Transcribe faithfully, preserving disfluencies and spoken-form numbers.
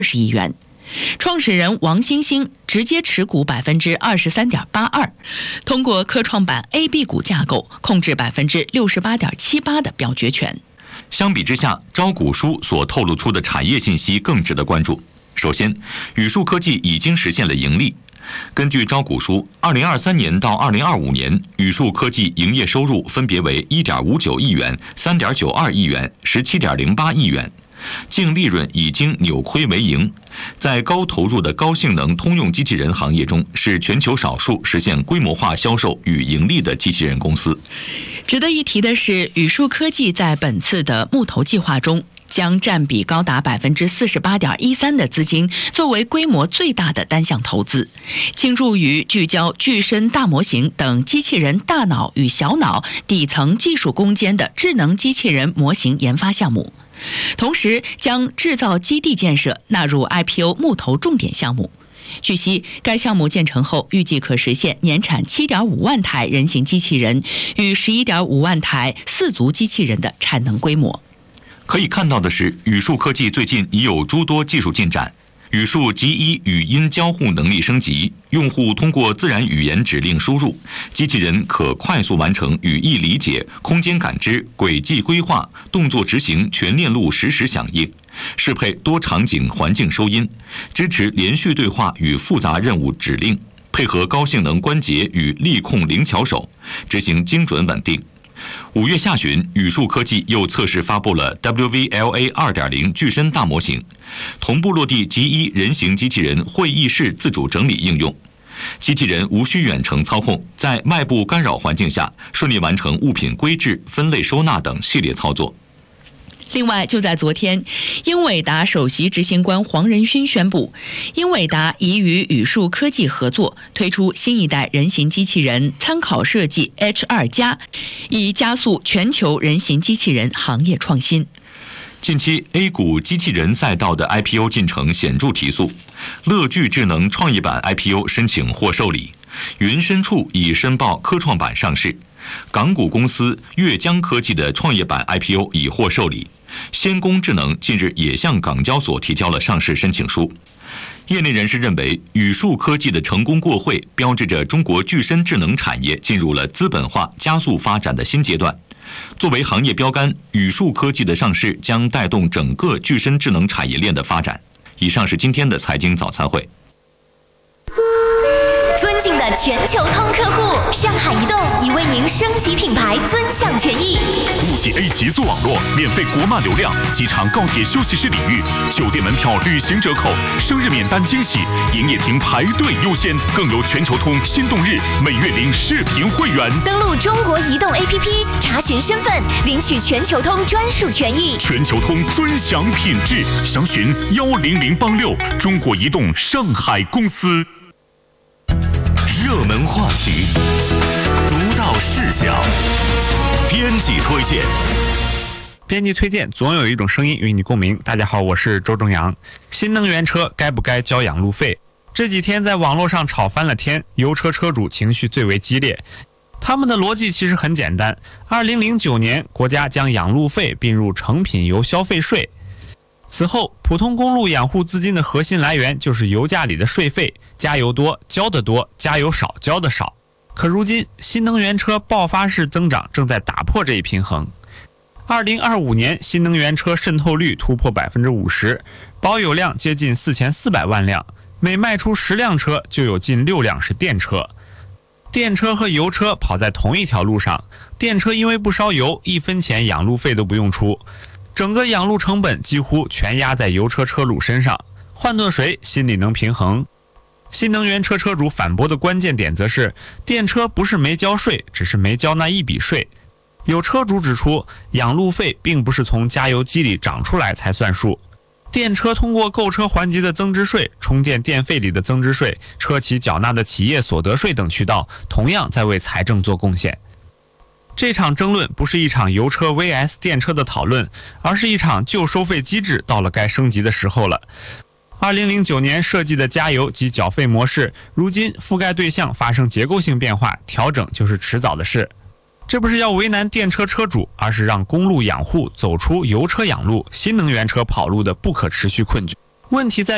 十亿元。创始人王兴兴直接持股百分之二十三点八二，通过科创板 A B 股架构控制百分之六十八点七八的表决权。 相比之下，招股书所透露出的产业信息更值得关注。首先，宇树科技已经实现了盈利。根据招股书，二零二三年到二零二五年，宇树科技营业收入分别为一点五九亿元、三点九二亿元、十七点零八亿元。净利润已经扭亏为盈，在高投入的高性能通用机器人行业中，是全球少数实现规模化销售与盈利的机器人公司。 值得一提的是，宇树科技在本次的募投计划中，将占比高达百分之四十八点一三的资金作为规模最大的单项投资，倾注于聚焦具身大模型等机器人大脑与小脑底层技术攻坚的智能机器人模型研发项目。同时将制造基地建设纳入 I P O 募投重点项目。据悉，该项目建成后，预计可实现年产 七点五万台人形机器人与 十一点五万台四足机器人的产能规模。 可以看到的是，宇树科技最近已有诸多技术进展。宇树 G 一 语音交互能力升级，用户通过自然语言指令输入，机器人可快速完成语义理解、空间感知、轨迹规划、动作执行全链路实时响应，适配多场景环境收音，支持连续对话与复杂任务指令，配合高性能关节与力控灵巧手，执行精准稳定。五月下旬，宇树科技又测试发布了 W V L A 二点零 具身大模型，同步落地 G 一 人形机器人会议室自主整理应用。机器人无需远程操控，在外部干扰环境下顺利完成物品归置、分类收纳等系列操作。 另外，就在昨天，英伟达首席执行官黄仁勋宣布，英伟达已与宇树科技合作，推出新一代人形机器人参考设计 H 二加，以加速全球人形机器人行业创新。 近期 A 股机器人赛道的 I P O 进程显著提速，乐聚智能创业板 I P O 申请获受理，云深处已申报科创板上市，港股公司粤江科技的创业板 I P O 已获受理。先工智能近日也向港交所提交了上市申请书。业内人士认为，宇树科技的成功过会，标志着中国具身智能产业进入了资本化加速发展的新阶段。作为行业标杆，宇树科技的上市将带动整个具身智能产业链的发展。以上是今天的财经早餐会。 尊敬的全球通客户，上海移动已为您升级品牌尊享权益。 五 G A 极速网络，免费国漫流量，机场高铁休息室礼遇，酒店门票旅行折扣，生日免单惊喜，营业厅排队优先，更有全球通心动日每月领视频会员。 登录中国移动 A P P 查询身份，领取全球通专属权益。 全球通尊享品质，详询幺零零八六中国移动上海公司。 热门话题，独到视角，编辑推荐。 编辑推荐，总有一种声音与你共鸣。大家好，我是周正阳。新能源车该不该交养路费？这几天在网络上吵翻了天，油车车主情绪最为激烈。他们的逻辑其实很简单，二零零九年国家将养路费并入成品油消费税。此后，普通公路养护资金的核心来源就是油价里的税费，加油多交得多，加油少交得少。可如今，新能源车爆发式增长正在打破这一平衡。二零二五年，新能源车渗透率突破 百分之五十， 保有量接近四千四百万辆，每卖出十辆车就有近六辆是电车。电车和油车跑在同一条路上，电车因为不烧油，一分钱养路费都不用出。整个养路成本几乎全压在油车车主身上，换做谁心里能平衡？新能源车车主反驳的关键点则是，电车不是没交税，只是没交那一笔税。有车主指出，养路费并不是从加油机里涨出来才算数，电车通过购车环节的增值税、充电电费里的增值税、车企缴纳的企业所得税等渠道，同样在为财政做贡献。这场争论不是一场油车 V S 电车的讨论，而是一场旧收费机制到了该升级的时候了。二零零九年设计的加油及缴费模式，如今覆盖对象发生结构性变化，调整就是迟早的事。这不是要为难电车车主，而是让公路养护走出油车养路、新能源车跑路的不可持续困局。问题在